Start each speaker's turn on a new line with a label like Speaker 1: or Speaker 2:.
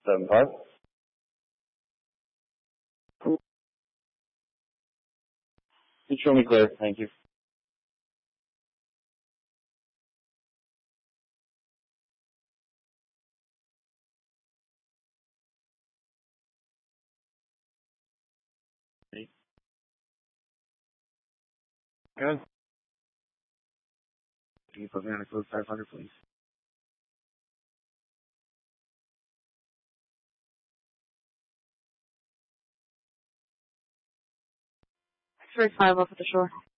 Speaker 1: 75. You show me clear, thank you. Good. Can you put me on a code 500, please?
Speaker 2: X-ray 5 up at the shore.